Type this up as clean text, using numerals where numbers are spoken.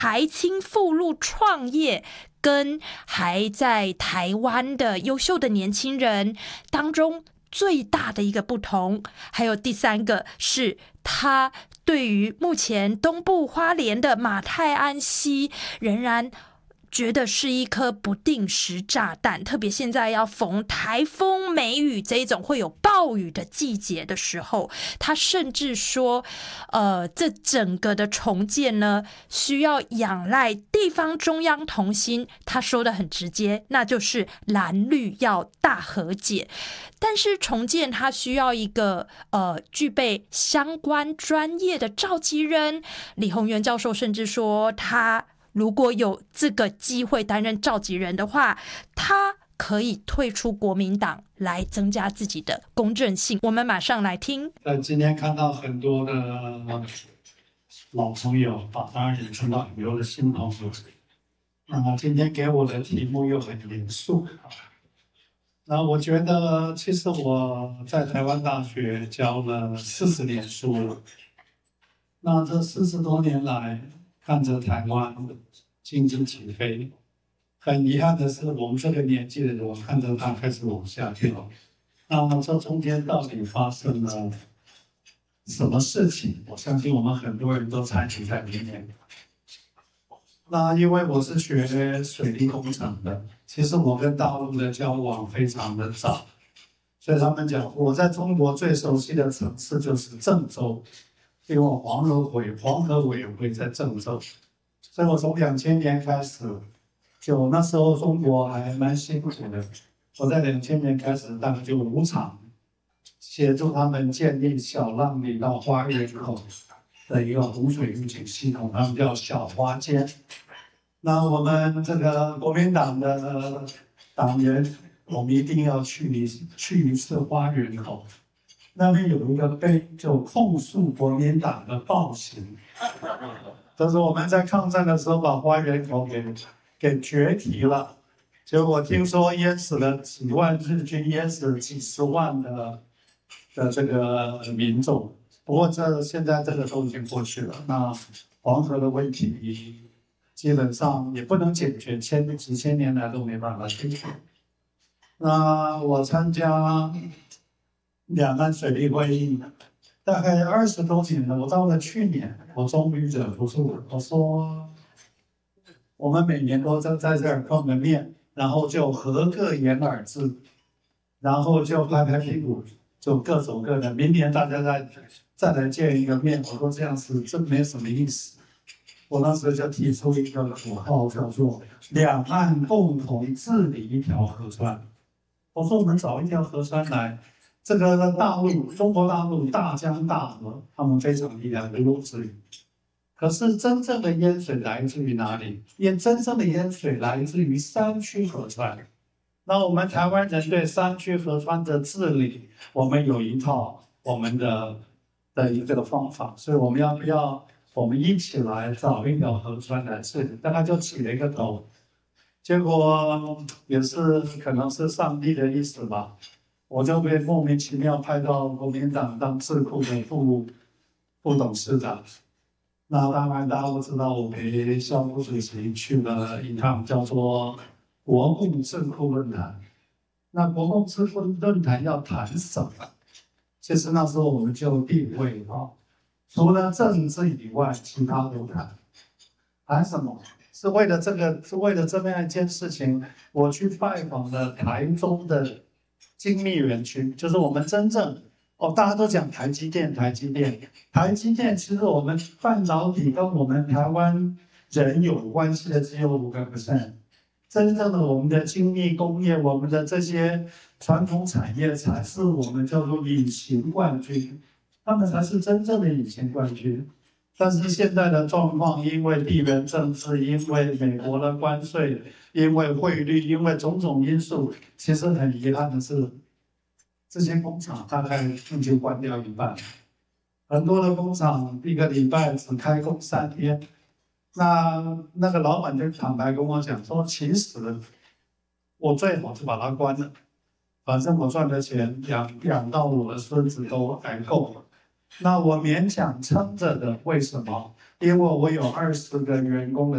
台青附录创业跟还在台湾的优秀的年轻人当中最大的一个不同。还有第三个是他对于目前东部花莲的马太安溪仍然觉得是一颗不定时炸弹，特别现在要逢台风梅雨这一种会有暴雨的季节的时候，他甚至说这整个的重建呢需要仰赖地方中央同心，他说的很直接，那就是蓝绿要大和解。但是重建它需要一个具备相关专业的召集人，李宏源教授甚至说他如果有这个机会担任召集人的话，他可以退出国民党来增加自己的公正性。我们马上来听。 今天看到很多的老朋友，当然也看到很多的新朋友。今天给我的题目又很严肃。那我觉得，其实我在台湾大学教了40年书了。那这40多年来，看着台湾经济起飞，很遗憾的是，我们这个年纪的人看着它开始往下掉。那这中间到底发生了什么事情？我相信我们很多人都参与在里面。那因为我是学水利工程的，其实我跟大陆的交往非常的早，所以他们讲我在中国最熟悉的城市就是郑州，因为黄河委员会在郑州，所以我从2000年开始，就那时候中国还蛮辛苦的，我在2000年开始大概就5场协助他们建立小浪里到花园口的一个洪水预警系统，他们叫小花间。那我们这个国民党的党员，我们一定要去一次花园口，那边有一个碑，就控诉国民党的暴行。这是我们在抗战的时候把花园口给决堤了，结果听说淹死了几万日军，淹死了几十万的这个民众。不过现在这个都已经过去了。那黄河的问题基本上也不能解决，几千年来都没办法解决。那我参加两岸水利会议大概20多年了，我到了去年，我终于忍不住了，我说我们每年都在这儿碰个面，然后就合个眼耳字，然后就拍拍屁股，就各走各的。明年大家再来见一个面，我说这样子真没什么意思。我那时候就提出一个口号，叫做两岸共同治理一条河川。我说我们找一条河川来，这个中国大陆大江大河，他们非常厉害，如鹿之语。可是真正的淹水来自于哪里？真正的淹水来自于山区河川。那我们台湾人对山区河川的治理，我们有一套我们的一个方法，所以我们要不要我们一起来找一条河川来治理？大概就起了一个头，结果也是可能是上帝的意思吧，我就被莫名其妙派到国民党当智库的副董事长。那当然大家都知道，我陪校务主席去了一趟叫做国共智库论坛。那国共智库论坛要谈什么？其实那时候我们就定位除了政治以外，其他都谈。谈什么？是为了这么一件事情，我去拜访了台中的精密园区，就是我们真正大家都讲台积电，其实我们半导体跟我们台湾人有关系的只有5%。真正的我们的精密工业，我们的这些传统产业才是我们叫做隐形冠军，他们才是真正的隐形冠军。但是现在的状况，因为地缘政治，因为美国的关税，因为汇率，因为种种因素，其实很遗憾的是，这些工厂大概已经关掉一半，很多的工厂一个礼拜只开工3天。那个老板就坦白跟我讲说，其实我最好就把它关了，反正我赚的钱养到我的孙子都还够了。那我勉强撑着的，为什么？因为我有20个员工的